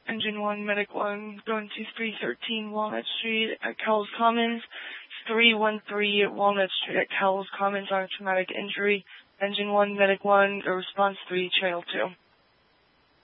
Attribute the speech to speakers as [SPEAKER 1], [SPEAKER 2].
[SPEAKER 1] Engine 1, Medic 1, going to 313 Walnut Street at Cowles Commons. 313 Walnut Street at Cowles Commons on a traumatic injury. Engine 1, Medic 1, response 3, Channel 2.